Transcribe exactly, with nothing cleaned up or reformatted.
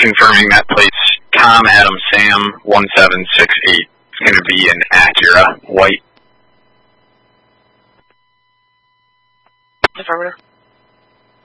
confirming that plate's Tom Adam Sam one seven six eight. It's going to be an Acura white. Affirmative.